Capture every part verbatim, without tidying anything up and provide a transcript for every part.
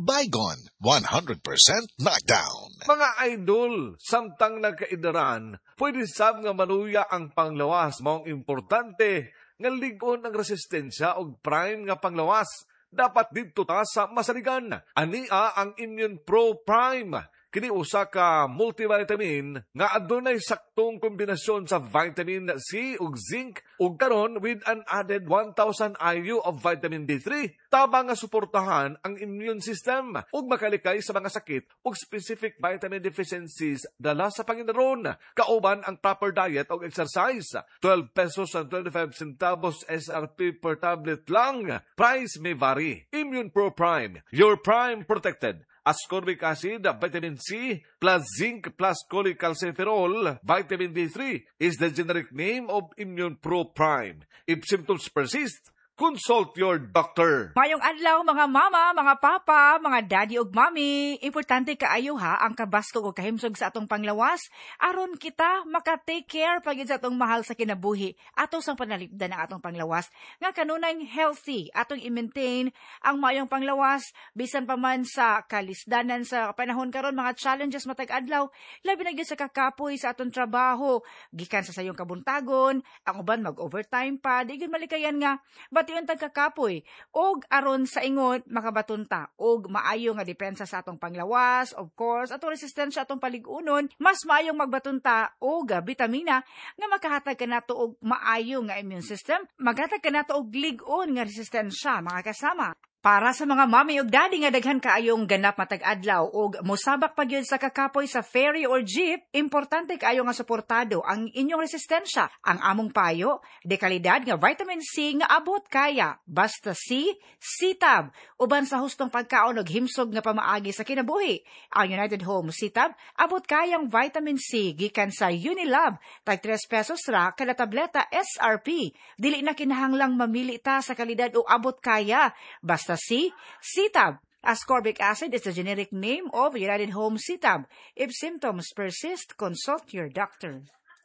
Baygon, one hundred percent knockdown. Mga idol, samtang nagkaidaran, pwede sab nga maluya ang panglawas. Maong importante nga ligon ang resistensya o prime nga panglawas. Dapat dito ta sa masaligan. Ania ang Immune Pro Prime. Kini usa ka multivitamin nga adunay saktong kombinasyon sa vitamin C ug zinc ug karon with an added one thousand I U of vitamin D three tabang nga suportahan ang immune system ug makalikay sa mga sakit ug specific vitamin deficiencies dala sa Panginoon. Kauban ang proper diet ug exercise. twelve pesos and twenty-five centavos S R P per tablet lang. Price may vary. Immune Pro Prime, your prime protected. Ascorbic acid, vitamin C, plus zinc, plus cholecalciferol, vitamin D three is the generic name of Immune Pro Prime. If symptoms persist, consult your doctor. Mayong adlaw mga mama, mga papa, mga daddy ug mami, importante kaayo ha ang kabaskog o kahimsog sa atong panglawas aron kita maka-take care pagid sa atong mahal sa kinabuhi ato sang panalipdan ang atong panglawas nga kanunay healthy atong i-maintain ang mayong panglawas bisan pa man sa kalisdanan sa panahon karon mga challenges matag adlaw labi na gyud sa kakapoy sa atong trabaho gikan sa sayong kabuntagon ang uban mag-overtime pa di gyud malikayan nga but yung tagkakapoy, og aron sa ingon, makabatunta, og maayo nga depensa sa atong panglawas, of course, atong resistensya atong paligunon, mas maayong magbatunta, og vitamina, nga makahatag ka nato og maayo nga immune system, maghatag ka nato og ligon nga resistensya, mga kasama. Para sa mga mami ug daddy nga daghan kaayong ganap matag adlaw ug mosabak pa gyud sa kakapoy sa ferry or jeep, importante kaayo nga suportado ang inyong resistensya. Ang among payo, dekalidad nga vitamin C nga abot kaya, basta C, C-Tab, uban sa hustong pagkaon ug himsog nga pamaagi sa kinabuhi. Ang United Home C-Tab abot kayang vitamin C gikan sa Unilab, tag tres pesos ra kada tableta S R P. Dili na kinahanglang mamili ta sa kalidad o abot kaya, basta Basta C, C-Tab. Ascorbic acid is the generic name of United Home C-Tab. If symptoms persist, consult your doctor.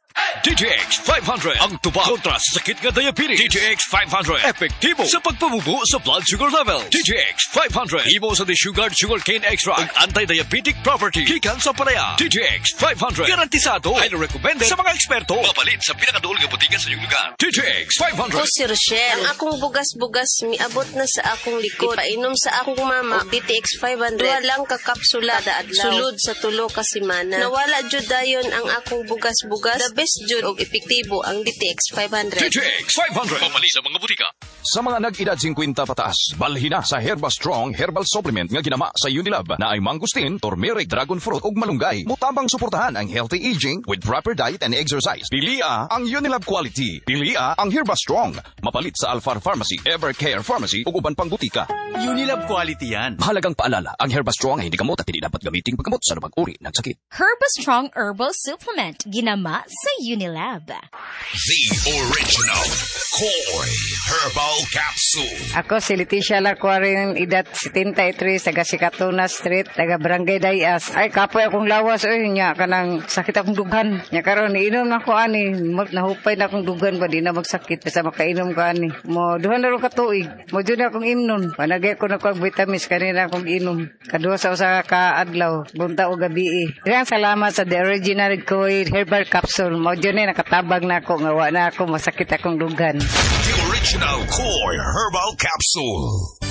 D J X five hundred ang tubag kontra sa sakit nga diabetes. D J X five hundred epektibo sa pagpabubo sa blood sugar levels. D J X five hundred himo sa desugared sugarcane extract ang anti-diabetic property gikan sa palaya. D J X five hundred garantisado highly recommended sa mga eksperto. Mapalit sa pinakaduol nga butika sa iyong lugar. D J X five hundred. O si Rochelle, ang akong bugas-bugas miabot na sa akong likod. Painom sa akong mama og D T X five hundred. Duha lang ka kapsula kada adlaw. Sulod sa tulo ka semana. Nawala jud dayon ang akong bugas-bugas. The best jud og epektibo ang D T X five hundred. D J X five hundred. Pamali sa mga butika. Sa mga nag-edad fifty pataas, balhin na sa Herba Strong Herbal Supplement nga ginama sa Unilab na ay mangustin, turmeric, dragon fruit ug malunggay. Mutabang suportahan ang healthy aging with proper diet and exercise. Pilia ang Unilab quality. Pilia ang Herba Strong. Mapalit sa Alfar Pharmacy, Evercare Pharmacy ug uban pang butika. Unilab quality yan. Mahalagang paalala, ang Herba Strong ay hindi gamot at hindi dapat gamitin paggamot sa anumang uri ng sakit. Herba Strong Herbal Supplement ginama sa Unilab. The original Koi Herbal Capsule. Ako si Leticia Lacuarin, edad seventy-three, taga Sikatuna Street, taga Barangay Dayas. Ay, kapoy akong lawas, oy, nya, kanang sakit akong dugan. Nya karon iinom na ko ani, nahupay na akong dugan ba, di na magsakit, basta makainom ko ani. Mo, duhan na rin katuig, mo dyan akong imnon. Panagay ko na ko ang vitamins, kanina akong inom. Kaduha sa usa ka adlaw, bunta o gabi. Ilang salamat sa The Original Koi Herbal Capsule. Mo dyan eh, nakatabag na ako, ngawa na ako, masakit akong dugan. The original Koi Herbal Capsule.